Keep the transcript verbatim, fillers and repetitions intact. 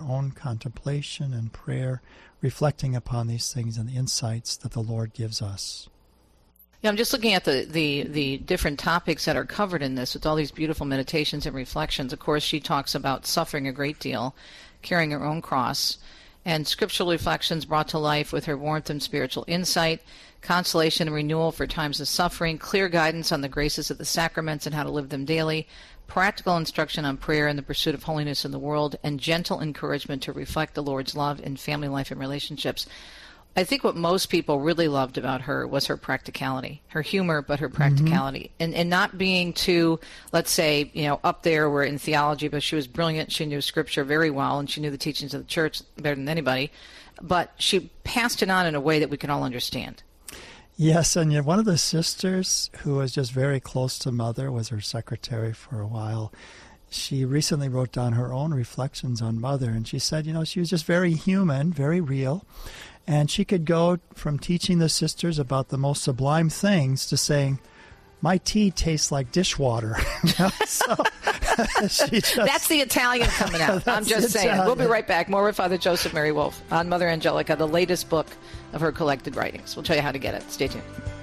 own contemplation and prayer, reflecting upon these things and the insights that the Lord gives us. Yeah, I'm just looking at the, the, the different topics that are covered in this with all these beautiful meditations and reflections. Of course, she talks about suffering a great deal, carrying her own cross, and scriptural reflections brought to life with her warmth and spiritual insight, consolation and renewal for times of suffering, clear guidance on the graces of the sacraments and how to live them daily, practical instruction on prayer and the pursuit of holiness in the world, and gentle encouragement to reflect the Lord's love in family life and relationships. I think what most people really loved about her was her practicality, her humor, but her practicality, mm-hmm. and, and not being too, let's say, you know, up there where in theology, but she was brilliant. She knew Scripture very well, and she knew the teachings of the church better than anybody, but she passed it on in a way that we can all understand. Yes, and yet one of the sisters who was just very close to Mother was her secretary for a while. She recently wrote down her own reflections on Mother, and she said, you know, she was just very human, very real, and she could go from teaching the sisters about the most sublime things to saying, my tea tastes like dishwater. You know, so she just, that's the Italian coming out. I'm just saying. Italian. We'll be right back. More with Father Joseph Mary Wolf on Mother Angelica, the latest book of her collected writings. We'll tell you how to get it. Stay tuned.